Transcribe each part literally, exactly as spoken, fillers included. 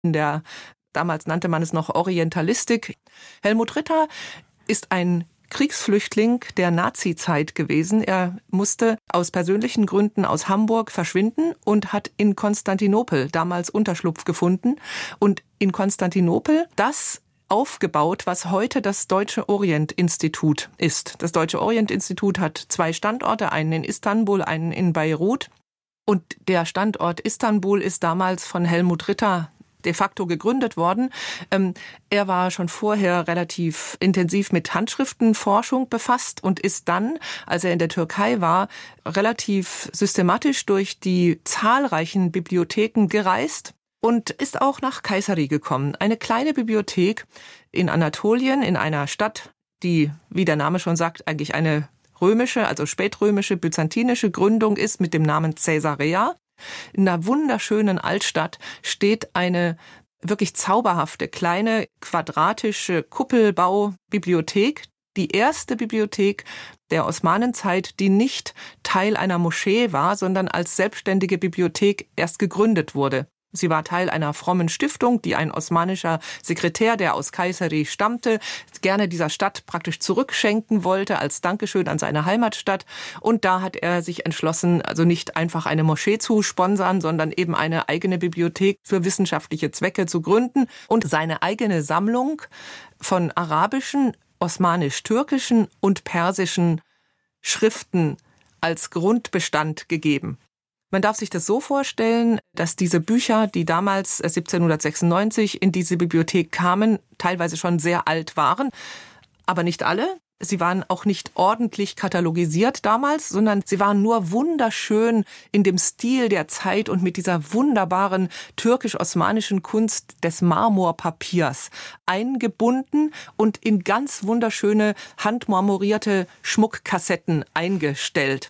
in der, damals nannte man es noch Orientalistik. Helmut Ritter ist ein Kriegsflüchtling der Nazizeit gewesen. Er musste aus persönlichen Gründen aus Hamburg verschwinden und hat in Konstantinopel damals Unterschlupf gefunden. Und in Konstantinopel das aufgebaut, was heute das Deutsche Orient-Institut ist. Das Deutsche Orient-Institut hat zwei Standorte, einen in Istanbul, einen in Beirut. Und der Standort Istanbul ist damals von Helmut Ritter de facto gegründet worden. Ähm, er war schon vorher relativ intensiv mit Handschriftenforschung befasst und ist dann, als er in der Türkei war, relativ systematisch durch die zahlreichen Bibliotheken gereist und ist auch nach Kayseri gekommen. Eine kleine Bibliothek in Anatolien, in einer Stadt, die, wie der Name schon sagt, eigentlich eine römische, also spätrömische, byzantinische Gründung ist mit dem Namen Caesarea. In einer wunderschönen Altstadt steht eine wirklich zauberhafte, kleine, quadratische Kuppelbaubibliothek. Die erste Bibliothek der Osmanenzeit, die nicht Teil einer Moschee war, sondern als selbstständige Bibliothek erst gegründet wurde. Sie war Teil einer frommen Stiftung, die ein osmanischer Sekretär, der aus Kayseri stammte, gerne dieser Stadt praktisch zurückschenken wollte als Dankeschön an seine Heimatstadt. Und da hat er sich entschlossen, also nicht einfach eine Moschee zu sponsern, sondern eben eine eigene Bibliothek für wissenschaftliche Zwecke zu gründen und seine eigene Sammlung von arabischen, osmanisch-türkischen und persischen Schriften als Grundbestand gegeben. Man darf sich das so vorstellen, dass diese Bücher, die damals siebzehnhundertsechsundneunzig in diese Bibliothek kamen, teilweise schon sehr alt waren, aber nicht alle. Sie waren auch nicht ordentlich katalogisiert damals, sondern sie waren nur wunderschön in dem Stil der Zeit und mit dieser wunderbaren türkisch-osmanischen Kunst des Marmorpapiers eingebunden und in ganz wunderschöne handmarmorierte Schmuckkassetten eingestellt.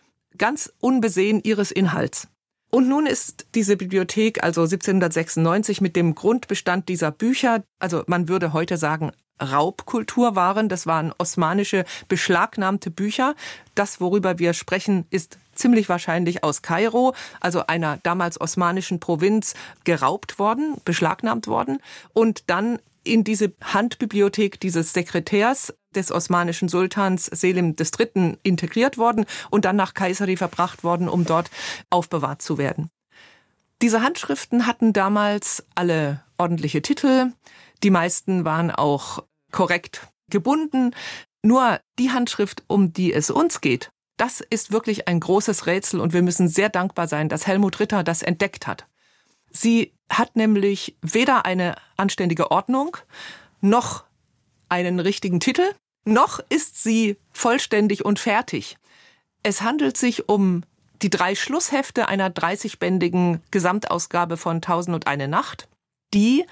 Ganz unbesehen ihres Inhalts. Und nun ist diese Bibliothek, also siebzehnhundertsechsundneunzig, mit dem Grundbestand dieser Bücher, also man würde heute sagen Raubkultur waren, das waren osmanische beschlagnahmte Bücher. Das, worüber wir sprechen, ist ziemlich wahrscheinlich aus Kairo, also einer damals osmanischen Provinz, geraubt worden, beschlagnahmt worden und dann in diese Handbibliothek dieses Sekretärs des osmanischen Sultans Selim der Dritte. integriert worden und dann nach Kayseri verbracht worden, um dort aufbewahrt zu werden. Diese Handschriften hatten damals alle ordentliche Titel. Die meisten waren auch korrekt gebunden. Nur die Handschrift, um die es uns geht, das ist wirklich ein großes Rätsel und wir müssen sehr dankbar sein, dass Helmut Ritter das entdeckt hat. Sie hat nämlich weder eine anständige Ordnung, noch einen richtigen Titel, noch ist sie vollständig und fertig. Es handelt sich um die drei Schlusshefte einer dreißigbändigen Gesamtausgabe von Tausendundeine Nacht, die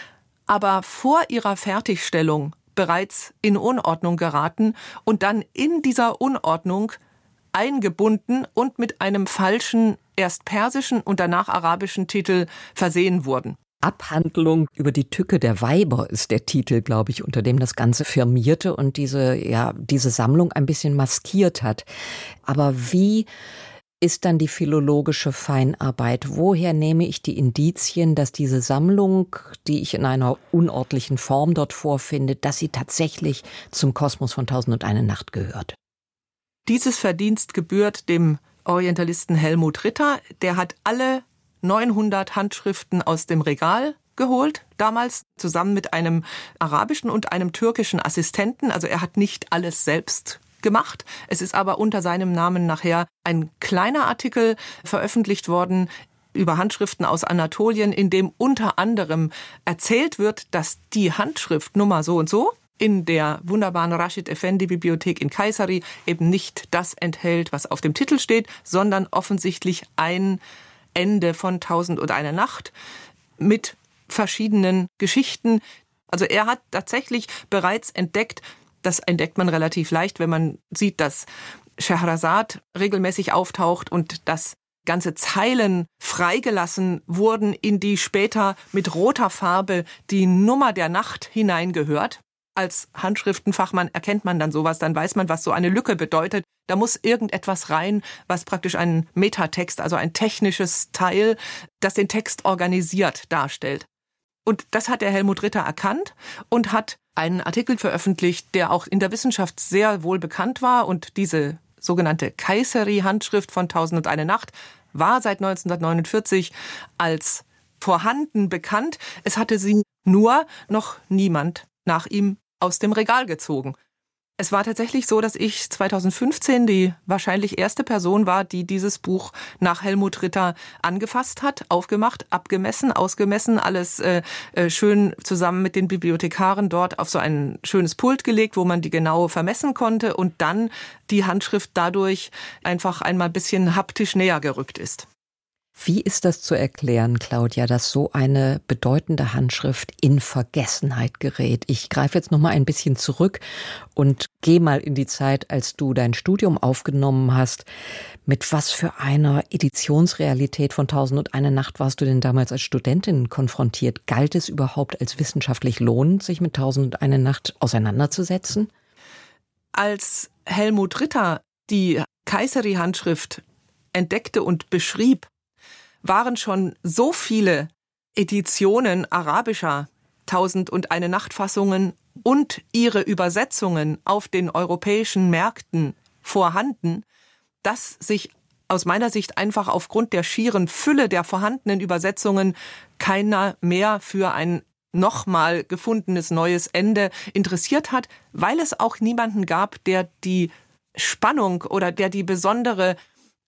aber vor ihrer Fertigstellung bereits in Unordnung geraten und dann in dieser Unordnung eingebunden und mit einem falschen, erst persischen und danach arabischen Titel versehen wurden. Abhandlung über die Tücke der Weiber ist der Titel, glaube ich, unter dem das Ganze firmierte und diese, ja, diese Sammlung ein bisschen maskiert hat. Aber wie ist dann die philologische Feinarbeit? Woher nehme ich die Indizien, dass diese Sammlung, die ich in einer unordentlichen Form dort vorfinde, dass sie tatsächlich zum Kosmos von Tausendundeine Nacht gehört? Dieses Verdienst gebührt dem Orientalisten Helmut Ritter. Der hat alle neunhundert Handschriften aus dem Regal geholt, damals zusammen mit einem arabischen und einem türkischen Assistenten. Also er hat nicht alles selbst gemacht. Es ist aber unter seinem Namen nachher ein kleiner Artikel veröffentlicht worden über Handschriften aus Anatolien, in dem unter anderem erzählt wird, dass die Handschrift Nummer so und so in der wunderbaren Rashid Effendi Bibliothek in Kayseri eben nicht das enthält, was auf dem Titel steht, sondern offensichtlich ein Ende von Tausendundeine Nacht mit verschiedenen Geschichten. Also er hat tatsächlich bereits entdeckt, das entdeckt man relativ leicht, wenn man sieht, dass Scheherazad regelmäßig auftaucht und dass ganze Zeilen freigelassen wurden, in die später mit roter Farbe die Nummer der Nacht hineingehört. Als Handschriftenfachmann erkennt man dann sowas, dann weiß man, was so eine Lücke bedeutet. Da muss irgendetwas rein, was praktisch einen Metatext, also ein technisches Teil, das den Text organisiert, darstellt. Und das hat der Helmut Ritter erkannt und hat einen Artikel veröffentlicht, der auch in der Wissenschaft sehr wohl bekannt war. Und diese sogenannte Kayseri-Handschrift von Tausend und eine Nacht war seit neunzehnhundertneunundvierzig als vorhanden bekannt. Es hatte sie nur noch niemand nach ihm aus dem Regal gezogen. Es war tatsächlich so, dass ich zweitausendfünfzehn die wahrscheinlich erste Person war, die dieses Buch nach Helmut Ritter angefasst hat, aufgemacht, abgemessen, ausgemessen, alles äh, schön zusammen mit den Bibliothekaren dort auf so ein schönes Pult gelegt, wo man die genau vermessen konnte und dann die Handschrift dadurch einfach einmal ein bisschen haptisch näher gerückt ist. Wie ist das zu erklären, Claudia, dass so eine bedeutende Handschrift in Vergessenheit gerät? Ich greife jetzt noch mal ein bisschen zurück und gehe mal in die Zeit, als du dein Studium aufgenommen hast. Mit was für einer Editionsrealität von Tausend und eine Nacht warst du denn damals als Studentin konfrontiert? Galt es überhaupt als wissenschaftlich lohnend, sich mit Tausend und eine Nacht auseinanderzusetzen? Als Helmut Ritter die Kayseri-Handschrift entdeckte und beschrieb, waren schon so viele Editionen arabischer Tausend und eine Nacht-Fassungen und ihre Übersetzungen auf den europäischen Märkten vorhanden, dass sich aus meiner Sicht einfach aufgrund der schieren Fülle der vorhandenen Übersetzungen keiner mehr für ein nochmal gefundenes neues Ende interessiert hat, weil es auch niemanden gab, der die Spannung oder der die besondere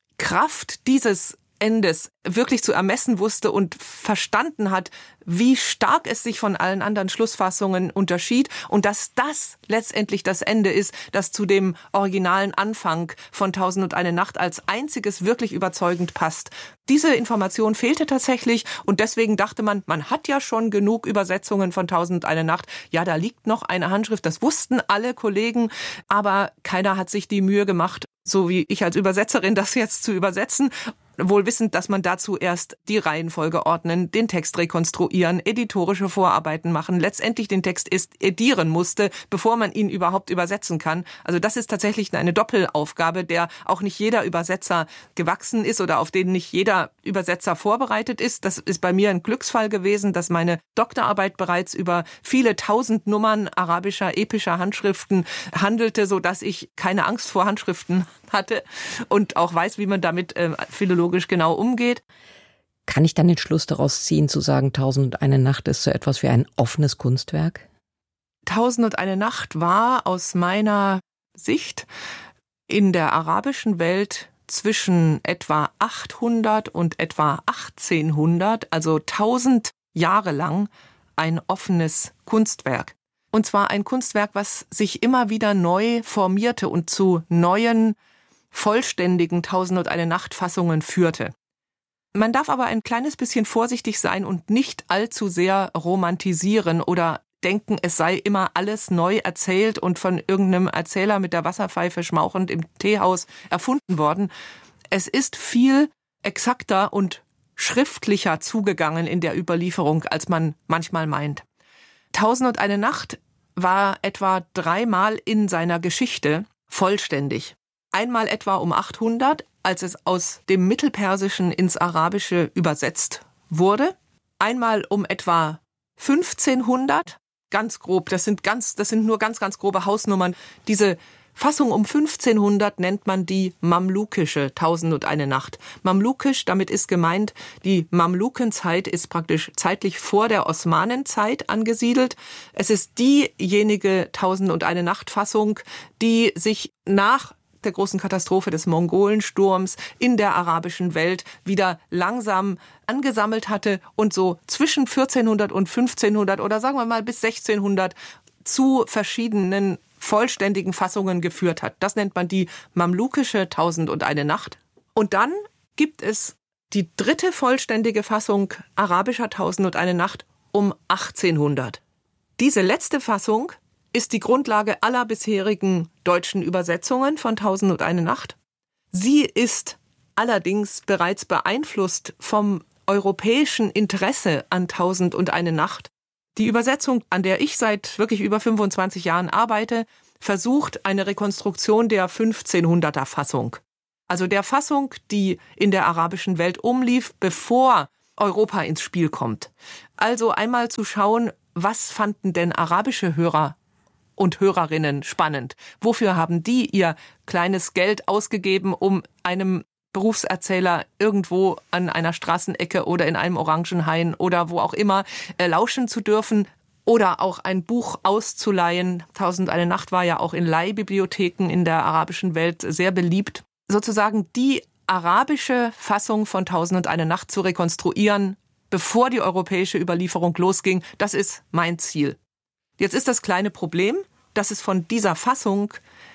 Kraft dieses Endes wirklich zu ermessen wusste und verstanden hat, wie stark es sich von allen anderen Schlussfassungen unterschied und dass das letztendlich das Ende ist, das zu dem originalen Anfang von Tausend und eine Nacht als einziges wirklich überzeugend passt. Diese Information fehlte tatsächlich und deswegen dachte man, man hat ja schon genug Übersetzungen von Tausend und eine Nacht. Ja, da liegt noch eine Handschrift, das wussten alle Kollegen, aber keiner hat sich die Mühe gemacht, so wie ich als Übersetzerin, das jetzt zu übersetzen. Wohl wissend, dass man dazu erst die Reihenfolge ordnen, den Text rekonstruieren, editorische Vorarbeiten machen, letztendlich den Text erst edieren musste, bevor man ihn überhaupt übersetzen kann. Also das ist tatsächlich eine Doppelaufgabe, der auch nicht jeder Übersetzer gewachsen ist oder auf den nicht jeder Übersetzer vorbereitet ist. Das ist bei mir ein Glücksfall gewesen, dass meine Doktorarbeit bereits über viele tausend Nummern arabischer, epischer Handschriften handelte, sodass ich keine Angst vor Handschriften hatte und auch weiß, wie man damit äh, philologisch genau umgeht. Kann ich dann den Schluss daraus ziehen, zu sagen, Tausend und eine Nacht ist so etwas wie ein offenes Kunstwerk? Tausend und eine Nacht war aus meiner Sicht in der arabischen Welt zwischen etwa achthundert und etwa achtzehnhundert, also tausend Jahre lang, ein offenes Kunstwerk. Und zwar ein Kunstwerk, was sich immer wieder neu formierte und zu neuen, vollständigen Tausend und eine Nacht-Fassungen führte. Man darf aber ein kleines bisschen vorsichtig sein und nicht allzu sehr romantisieren oder denken, es sei immer alles neu erzählt und von irgendeinem Erzähler mit der Wasserpfeife schmauchend im Teehaus erfunden worden. Es ist viel exakter und schriftlicher zugegangen in der Überlieferung, als man manchmal meint. Tausend und eine Nacht war etwa dreimal in seiner Geschichte vollständig. Einmal etwa um achthundert, als es aus dem Mittelpersischen ins Arabische übersetzt wurde. Einmal um etwa fünfzehnhundert, ganz grob, das sind ganz, das sind nur ganz, ganz grobe Hausnummern. Diese Fassung um fünfzehnhundert nennt man die mamlukische Tausend und eine Nacht. Mamlukisch, damit ist gemeint, die Mamlukenzeit ist praktisch zeitlich vor der Osmanenzeit angesiedelt. Es ist diejenige Tausend und eine Nacht Fassung, die sich nach der großen Katastrophe des Mongolensturms in der arabischen Welt wieder langsam angesammelt hatte und so zwischen vierzehnhundert und fünfzehnhundert oder sagen wir mal bis sechzehnhundert zu verschiedenen vollständigen Fassungen geführt hat. Das nennt man die mamlukische Tausend und eine Nacht. Und dann gibt es die dritte vollständige Fassung arabischer Tausend und eine Nacht um achtzehnhundert. Diese letzte Fassung ist die Grundlage aller bisherigen deutschen Übersetzungen von Tausend und eine Nacht. Sie ist allerdings bereits beeinflusst vom europäischen Interesse an Tausend und eine Nacht. Die Übersetzung, an der ich seit wirklich über fünfundzwanzig Jahren arbeite, versucht eine Rekonstruktion der fünfzehnhunderter Fassung. Also der Fassung, die in der arabischen Welt umlief, bevor Europa ins Spiel kommt. Also einmal zu schauen, was fanden denn arabische Hörer und Hörerinnen spannend? Wofür haben die ihr kleines Geld ausgegeben, um einem Berufserzähler irgendwo an einer Straßenecke oder in einem Orangenhain oder wo auch immer äh, lauschen zu dürfen oder auch ein Buch auszuleihen? Tausend eine Nacht war ja auch in Leihbibliotheken in der arabischen Welt sehr beliebt. Sozusagen die arabische Fassung von Tausend und eine Nacht zu rekonstruieren, bevor die europäische Überlieferung losging, das ist mein Ziel. Jetzt ist das kleine Problem, dass es von dieser Fassung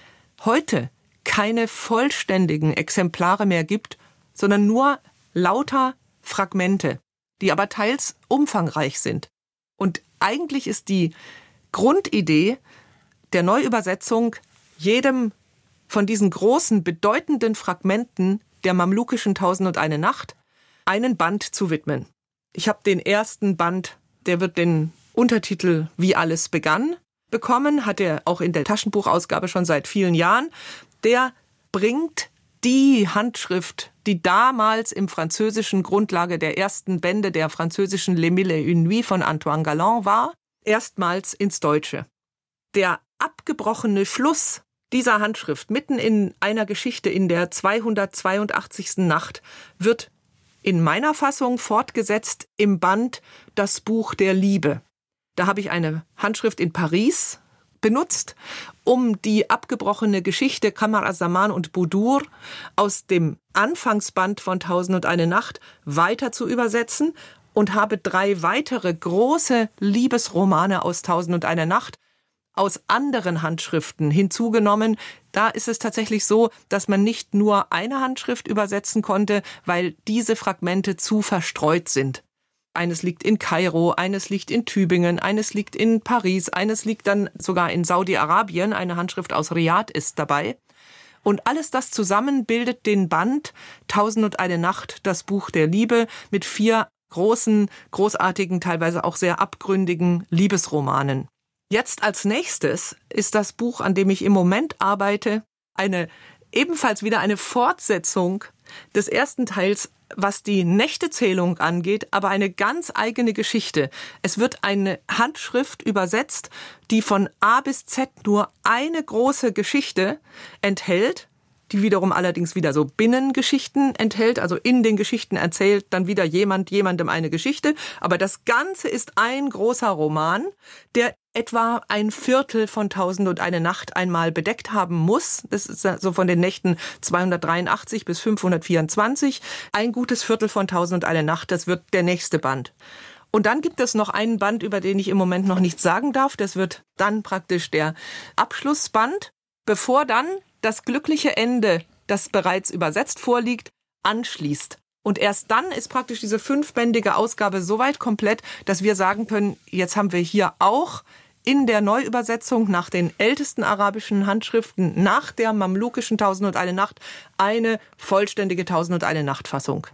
heute keine vollständigen Exemplare mehr gibt, sondern nur lauter Fragmente, die aber teils umfangreich sind. Und eigentlich ist die Grundidee der Neuübersetzung, jedem von diesen großen, bedeutenden Fragmenten der mamlukischen Tausend und eine Nacht einen Band zu widmen. Ich habe den ersten Band, der wird den Untertitel Wie alles begann bekommen, hat er auch in der Taschenbuchausgabe schon seit vielen Jahren. Der bringt die Handschrift, die damals im Französischen Grundlage der ersten Bände der französischen Les Mille et une Nuits von Antoine Galland war, erstmals ins Deutsche. Der abgebrochene Schluss dieser Handschrift mitten in einer Geschichte in der zweihundertzweiundachtzigsten Nacht wird in meiner Fassung fortgesetzt im Band Das Buch der Liebe. Da habe ich eine Handschrift in Paris benutzt, um die abgebrochene Geschichte Kamar az-Zaman und Budur aus dem Anfangsband von Tausend und eine Nacht weiter zu übersetzen und habe drei weitere große Liebesromane aus Tausend und eine Nacht aus anderen Handschriften hinzugenommen. Da ist es tatsächlich so, dass man nicht nur eine Handschrift übersetzen konnte, weil diese Fragmente zu verstreut sind. Eines liegt in Kairo, eines liegt in Tübingen, eines liegt in Paris, eines liegt dann sogar in Saudi-Arabien. Eine Handschrift aus Riad ist dabei. Und alles das zusammen bildet den Band Tausend und eine Nacht, das Buch der Liebe, mit vier großen, großartigen, teilweise auch sehr abgründigen Liebesromanen. Jetzt als nächstes ist das Buch, an dem ich im Moment arbeite, eine ebenfalls wieder eine Fortsetzung des ersten Teils, was die Nächtezählung angeht, aber eine ganz eigene Geschichte. Es wird eine Handschrift übersetzt, die von A bis Z nur eine große Geschichte enthält, die wiederum allerdings wieder so Binnengeschichten enthält, also in den Geschichten erzählt dann wieder jemand jemandem eine Geschichte, aber das Ganze ist ein großer Roman, der etwa ein Viertel von Tausend und eine Nacht einmal bedeckt haben muss. Das ist so von den Nächten zweihundertdreiundachtzig bis fünfhundertvierundzwanzig. Ein gutes Viertel von Tausend und eine Nacht, das wird der nächste Band. Und dann gibt es noch einen Band, über den ich im Moment noch nichts sagen darf. Das wird dann praktisch der Abschlussband, bevor dann das glückliche Ende, das bereits übersetzt vorliegt, anschließt. Und erst dann ist praktisch diese fünfbändige Ausgabe so weit komplett, dass wir sagen können, jetzt haben wir hier auch in der Neuübersetzung nach den ältesten arabischen Handschriften, nach der mamlukischen Tausend und eine Nacht, eine vollständige Tausend und eine Nacht Fassung.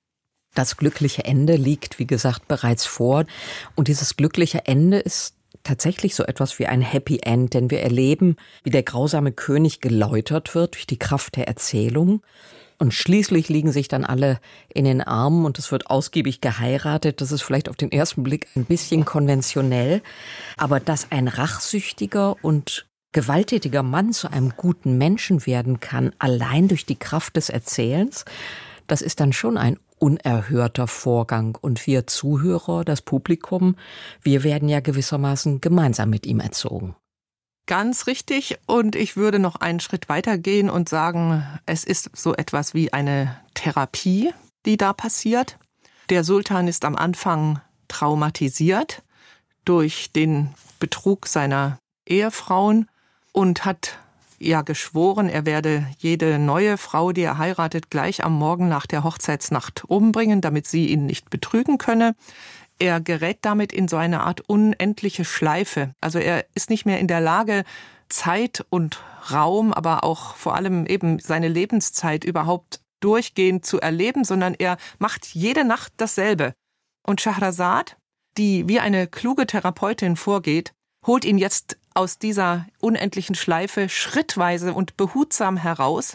Das glückliche Ende liegt, wie gesagt, bereits vor. Und dieses glückliche Ende ist tatsächlich so etwas wie ein Happy End, denn wir erleben, wie der grausame König geläutert wird durch die Kraft der Erzählung. Und schließlich liegen sich dann alle in den Armen und es wird ausgiebig geheiratet. Das ist vielleicht auf den ersten Blick ein bisschen konventionell. Aber dass ein rachsüchtiger und gewalttätiger Mann zu einem guten Menschen werden kann, allein durch die Kraft des Erzählens, das ist dann schon ein unerhörter Vorgang. Und wir Zuhörer, das Publikum, wir werden ja gewissermaßen gemeinsam mit ihm erzogen. Ganz richtig. Und ich würde noch einen Schritt weiter gehen und sagen, es ist so etwas wie eine Therapie, die da passiert. Der Sultan ist am Anfang traumatisiert durch den Betrug seiner Ehefrauen und hat ja geschworen, er werde jede neue Frau, die er heiratet, gleich am Morgen nach der Hochzeitsnacht umbringen, damit sie ihn nicht betrügen könne. Er gerät damit in so eine Art unendliche Schleife. Also er ist nicht mehr in der Lage, Zeit und Raum, aber auch vor allem eben seine Lebenszeit überhaupt durchgehend zu erleben, sondern er macht jede Nacht dasselbe. Und Schahrazad, die wie eine kluge Therapeutin vorgeht, holt ihn jetzt aus dieser unendlichen Schleife schrittweise und behutsam heraus,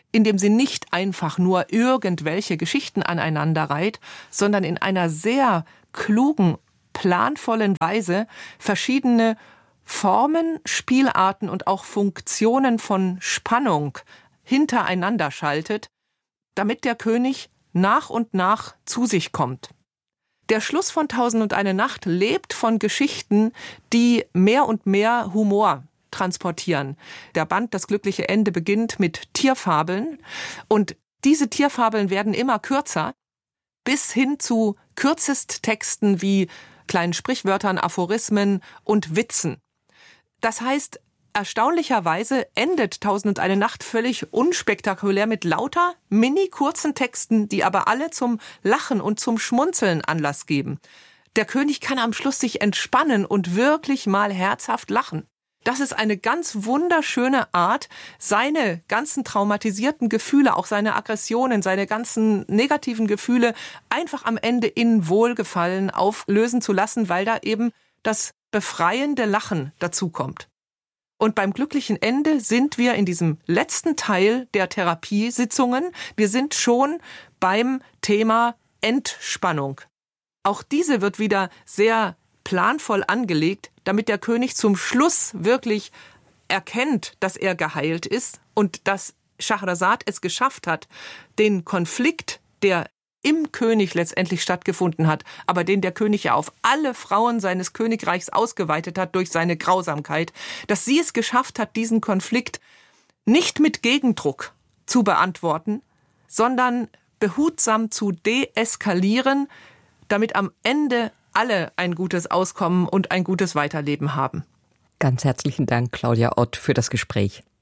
indem sie nicht einfach nur irgendwelche Geschichten aneinander reiht, sondern in einer sehr klugen, planvollen Weise verschiedene Formen, Spielarten und auch Funktionen von Spannung hintereinander schaltet, damit der König nach und nach zu sich kommt. Der Schluss von Tausend und eine Nacht lebt von Geschichten, die mehr und mehr Humor transportieren. Der Band Das glückliche Ende beginnt mit Tierfabeln und diese Tierfabeln werden immer kürzer, bis hin zu Kürzesttexten wie kleinen Sprichwörtern, Aphorismen und Witzen. Das heißt, erstaunlicherweise endet Tausend und eine Nacht völlig unspektakulär mit lauter, mini-kurzen Texten, die aber alle zum Lachen und zum Schmunzeln Anlass geben. Der König kann am Schluss sich entspannen und wirklich mal herzhaft lachen. Das ist eine ganz wunderschöne Art, seine ganzen traumatisierten Gefühle, auch seine Aggressionen, seine ganzen negativen Gefühle einfach am Ende in Wohlgefallen auflösen zu lassen, weil da eben das befreiende Lachen dazukommt. Und beim glücklichen Ende sind wir in diesem letzten Teil der Therapiesitzungen. Wir sind schon beim Thema Entspannung. Auch diese wird wieder sehr planvoll angelegt, damit der König zum Schluss wirklich erkennt, dass er geheilt ist und dass Schahrazad es geschafft hat, den Konflikt, der im König letztendlich stattgefunden hat, aber den der König ja auf alle Frauen seines Königreichs ausgeweitet hat durch seine Grausamkeit, dass sie es geschafft hat, diesen Konflikt nicht mit Gegendruck zu beantworten, sondern behutsam zu deeskalieren, damit am Ende alle ein gutes Auskommen und ein gutes Weiterleben haben. Ganz herzlichen Dank, Claudia Ott, für das Gespräch.